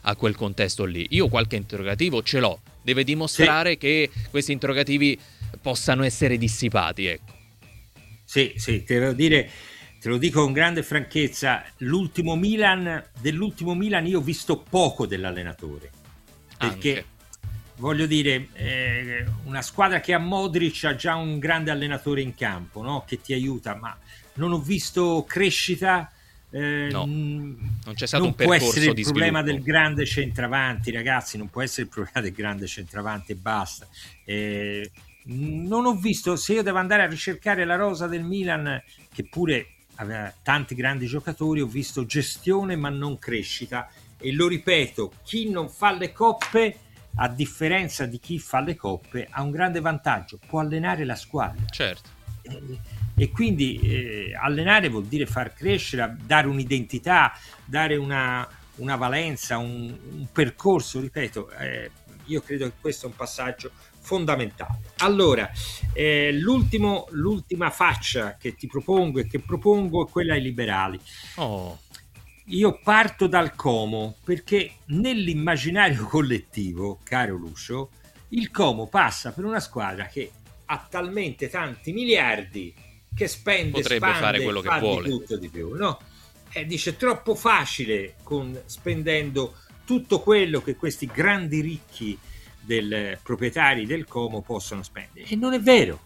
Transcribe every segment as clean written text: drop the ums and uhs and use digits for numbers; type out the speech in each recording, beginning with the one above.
a quel contesto lì. Io qualche interrogativo ce l'ho, deve dimostrare che questi interrogativi possano essere dissipati, ecco. Sì, te lo dico con grande franchezza, dell'ultimo Milan io ho visto poco dell'allenatore, perché Anche. voglio dire, una squadra che ha Modric ha già un grande allenatore in campo, no? Che ti aiuta, ma non ho visto crescita. No, non c'è stato Non un può essere percorso il di problema sviluppo. del grande centravanti, ragazzi, non può essere il problema del grande centravanti e basta. Non ho visto, se io devo andare a ricercare la rosa del Milan, che pure aveva tanti grandi giocatori, ho visto gestione ma non crescita, e lo ripeto, chi non fa le coppe, a differenza di chi fa le coppe, ha un grande vantaggio: può allenare la squadra. Certo. E quindi allenare vuol dire far crescere, dare un'identità, dare una valenza, un percorso, ripeto. Io credo che questo è un passaggio fondamentale. Allora, l'ultima faccia che ti propongo e che propongo è quella ai liberali. Io parto dal Como, perché nell'immaginario collettivo, caro Lucio, il Como passa per una squadra che ha talmente tanti miliardi che potrebbe fare quello che vuole, di tutto di più, no? Dice troppo facile spendendo tutto quello che questi grandi ricchi proprietari del Como possono spendere, e non è vero.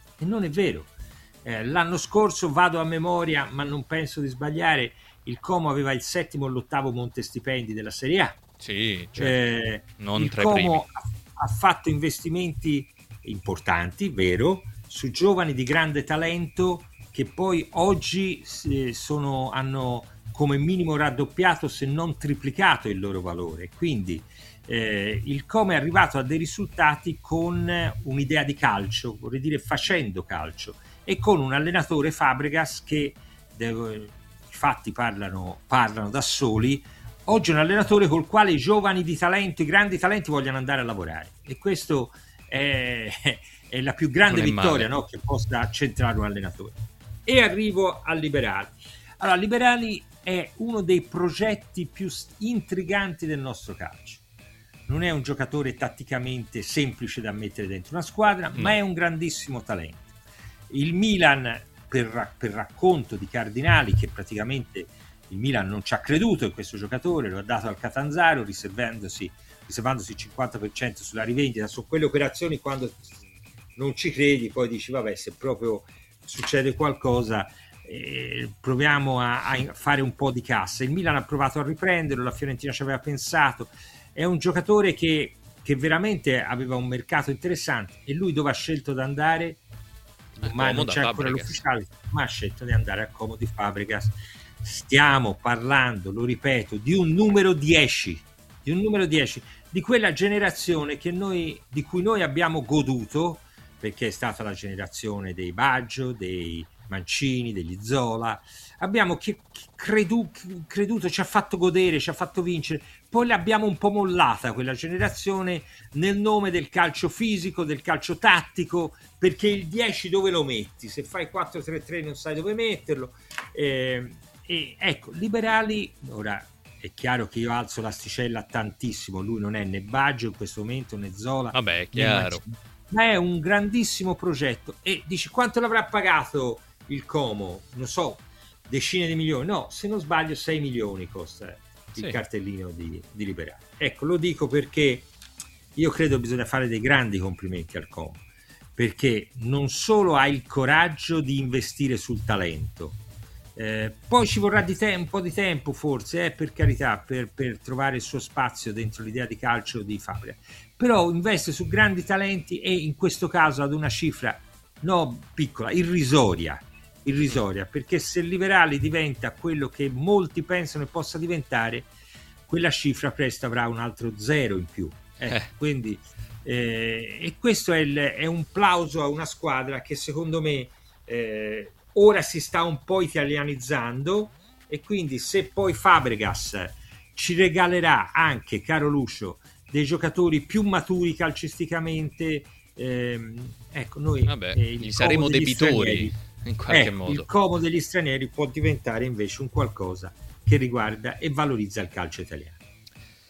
L'anno scorso, vado a memoria ma non penso di sbagliare, il Como aveva il 7° o l'8° montestipendi della Serie A. Sì, certo. Non il tra Como i primi. ha fatto investimenti importanti, vero, su giovani di grande talento che poi oggi hanno come minimo raddoppiato, se non triplicato, il loro valore. Quindi il Como è arrivato a dei risultati con un'idea di calcio, vorrei dire facendo calcio, e con un allenatore, Fabregas, che i fatti parlano da soli. Oggi è un allenatore col quale i giovani di talento, i grandi talenti vogliono andare a lavorare, e questo è la più grande vittoria, no, che possa centrare un allenatore. E arrivo a Liberali. Allora, Liberali è uno dei progetti più intriganti del nostro calcio. Non è un giocatore tatticamente semplice da mettere dentro una squadra, ma è un grandissimo talento. Il Milan, per racconto di Cardinali, che praticamente il Milan non ci ha creduto in questo giocatore, lo ha dato al Catanzaro riservandosi il 50% sulla rivendita. Su quelle operazioni, quando non ci credi, poi dici vabbè, se proprio succede qualcosa, proviamo a fare un po' di cassa. Il Milan ha provato a riprenderlo, la Fiorentina ci aveva pensato. È un giocatore che veramente aveva un mercato interessante, e lui dove ha scelto di andare? Ma non c'è ancora l'ufficiale, ma ha scelto di andare a Como di Fabregas. Stiamo parlando, lo ripeto, di un numero 10, di quella generazione di cui noi abbiamo goduto, perché è stata la generazione dei Baggio, dei Mancini, degli Zola. Abbiamo creduto, ci ha fatto godere, ci ha fatto vincere. Poi l'abbiamo un po' mollata quella generazione nel nome del calcio fisico, del calcio tattico, perché il 10 dove lo metti? Se fai 4-3-3 non sai dove metterlo. E ecco, Liberali, ora è chiaro che io alzo l'asticella tantissimo, lui non è né Baggio in questo momento, né Zola. Vabbè, è chiaro. Ma è un grandissimo progetto. E dici, quanto l'avrà pagato il Como? Non so, decine di milioni. No, se non sbaglio 6 milioni costa il cartellino di Liberali. Ecco, lo dico perché io credo bisogna fare dei grandi complimenti al Como, perché non solo ha il coraggio di investire sul talento, poi ci vorrà un po' di tempo forse, per carità, per trovare il suo spazio dentro l'idea di calcio di Fabregas, però investe su grandi talenti, e in questo caso ad una cifra piccola, irrisoria, perché se il Liberali diventa quello che molti pensano che possa diventare, quella cifra presto avrà un altro zero in più. Quindi e questo è un plauso a una squadra che secondo me ora si sta un po' italianizzando, e quindi se poi Fabregas ci regalerà anche, caro Lucio, dei giocatori più maturi calcisticamente, ecco, noi gli saremo debitori in qualche modo. Il Como degli stranieri può diventare invece un qualcosa che riguarda e valorizza il calcio italiano.